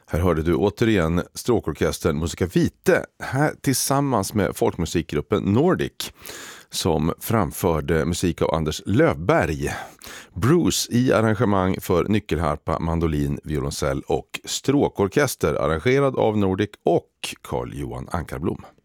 Här hörde du återigen stråkorkestern Musica Vitae här tillsammans med folkmusikgruppen Nordic som framförde musik av Anders Löfberg. Bruce i arrangemang för nyckelharpa, mandolin, violoncell och stråkorkester arrangerad av Nordic och Carl Johan Ankarblom.